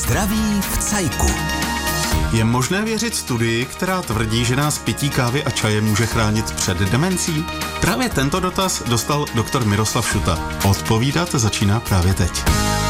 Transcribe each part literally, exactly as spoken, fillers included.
Zdraví v cajku. Je možné věřit studii, která tvrdí, že nás pití kávy a čaje může chránit před demencí? Právě tento dotaz dostal doktor Miroslav Šuta. Odpovídat začíná právě teď.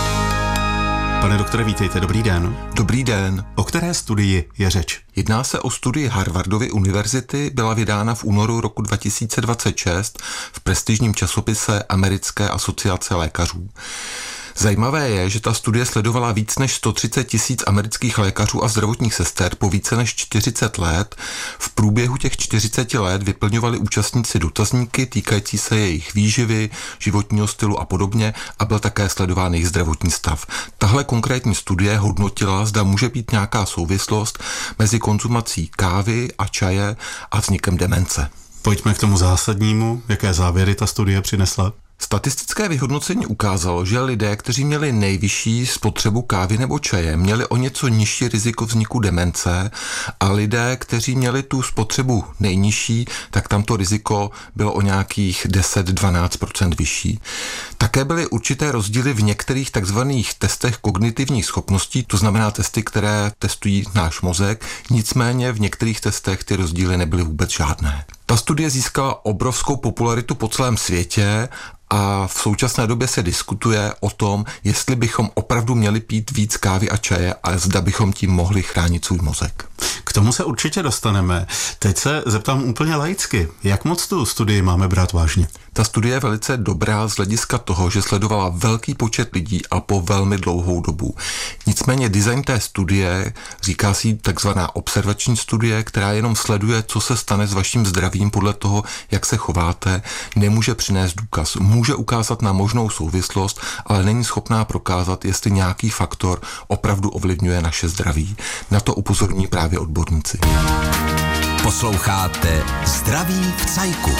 Pane doktore, vítejte, dobrý den. Dobrý den. O které studii je řeč? Jedná se o studii Harvardovy univerzity, byla vydána v únoru roku dva tisíce dvacet šest v prestižním časopise Americké asociace lékařů. Zajímavé je, že ta studie sledovala víc než sto třicet tisíc amerických lékařů a zdravotních sester po více než čtyřicet let. V průběhu těch čtyřiceti let vyplňovali účastníci dotazníky týkající se jejich výživy, životního stylu a podobně a byl také sledován jejich zdravotní stav. Tahle konkrétní studie hodnotila, zda může být nějaká souvislost mezi konzumací kávy a čaje a vznikem demence. Pojďme k tomu zásadnímu. Jaké závěry ta studie přinesla? Statistické vyhodnocení ukázalo, že lidé, kteří měli nejvyšší spotřebu kávy nebo čaje, měli o něco nižší riziko vzniku demence a lidé, kteří měli tu spotřebu nejnižší, tak tam to riziko bylo o nějakých deset až dvanáct procent vyšší. Také byly určité rozdíly v některých takzvaných testech kognitivních schopností, to znamená testy, které testují náš mozek, nicméně v některých testech ty rozdíly nebyly vůbec žádné. Ta studie získala obrovskou popularitu po celém světě a v současné době se diskutuje o tom, jestli bychom opravdu měli pít víc kávy a čaje a zda bychom tím mohli chránit svůj mozek. K tomu se určitě dostaneme. Teď se zeptám úplně laicky. Jak moc tu studii máme brát vážně? Ta studie je velice dobrá z hlediska toho, že sledovala velký počet lidí a po velmi dlouhou dobu. Nicméně design té studie, říká si takzvaná observační studie, která jenom sleduje, co se stane s vaším zdravím podle toho, jak se chováte, nemůže přinést důkaz. Může ukázat na možnou souvislost, ale není schopná prokázat, jestli nějaký faktor opravdu ovlivňuje naše zdraví. Na to upozorní právě odborníci. Posloucháte Zdraví v cajku.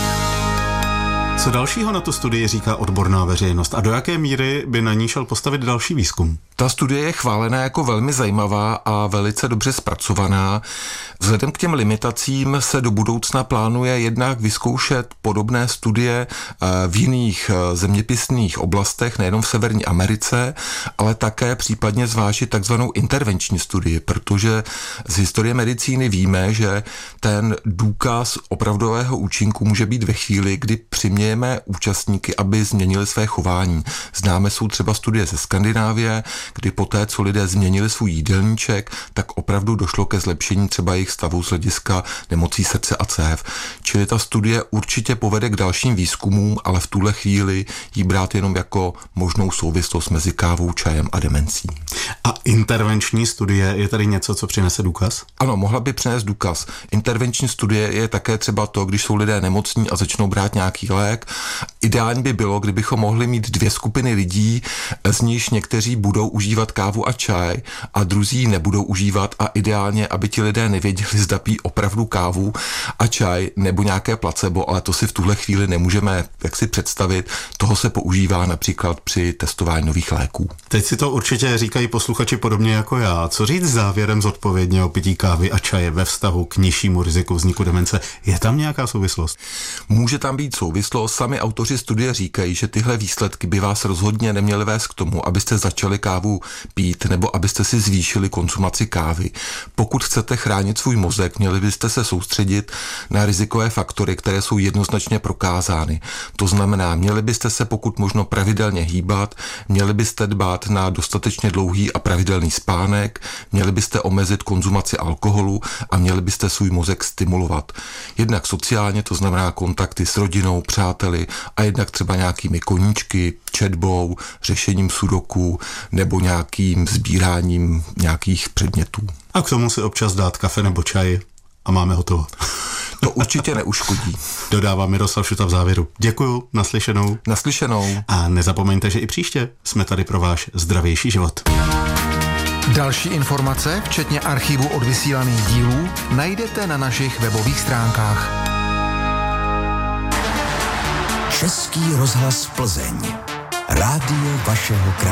Co dalšího na tu studii říká odborná veřejnost a do jaké míry by na ní šel postavit další výzkum? Ta studie je chválená jako velmi zajímavá a velice dobře zpracovaná. Vzhledem k těm limitacím se do budoucna plánuje jednak vyzkoušet podobné studie v jiných zeměpisných oblastech, nejenom v Severní Americe, ale také případně zvážit takzvanou intervenční studii, protože z historie medicíny víme, že ten důkaz opravdového účinku může být ve chvíli, kdy přimějeme účastníky, aby změnili své chování. Známe jsou třeba studie ze Skandinávie, kdy poté, co lidé změnili svůj jídelníček, tak opravdu došlo ke zlepšení třeba jejich stavu z hlediska nemocí srdce a cév. Čili ta studie určitě povede k dalším výzkumům, ale v tuhle chvíli jí brát jenom jako možnou souvislost mezi kávou, čajem a demencí. A intervenční studie je tady něco, co přinese důkaz? Ano, mohla by přinést důkaz. Intervenční studie je také třeba to, když jsou lidé nemocní a začnou brát nějaký lék. Ideální by bylo, kdybychom mohli mít dvě skupiny lidí, z níž někteří budou užívat kávu a čaj a druzí nebudou užívat a ideálně, aby ti lidé nevěděli, zda pijí opravdu kávu a čaj nebo nějaké placebo, ale to si v tuhle chvíli nemůžeme jak si představit. Toho se používá například při testování nových léků. Teď si to určitě říkají posluchači podobně jako já. Co říct závěrem zodpovědně o pití kávy a čaje ve vztahu k nižšímu riziku vzniku demence? Je tam nějaká souvislost? Může tam být souvislost. Sami autoři studie říkají, že tyhle výsledky by vás rozhodně neměly vést k tomu, abyste začali kávu pít nebo abyste si zvýšili konzumaci kávy. Pokud chcete chránit svůj mozek, měli byste se soustředit na rizikové faktory, které jsou jednoznačně prokázány. To znamená, měli byste se pokud možno pravidelně hýbat, měli byste dbát na dostatečně dlouhý a pravidelný spánek, měli byste omezit konzumaci alkoholu a měli byste svůj mozek stimulovat. Jednak sociálně, to znamená kontakty s rodinou, přáteli a jednak třeba nějakými koníčky, četbou, řešením sudoku nebo nějakým sbíráním nějakých předmětů. A k tomu si občas dát kafe nebo čaj a máme hotovo. To určitě neuškodí. Dodává Miroslav Šuta v závěru. Děkuju, naslyšenou. Naslyšenou. A nezapomeňte, že i příště jsme tady pro váš zdravější život. Další informace, včetně archivu odvysílaných dílů, najdete na našich webových stránkách. Český rozhlas Plzeň. Rádio vašeho kraje.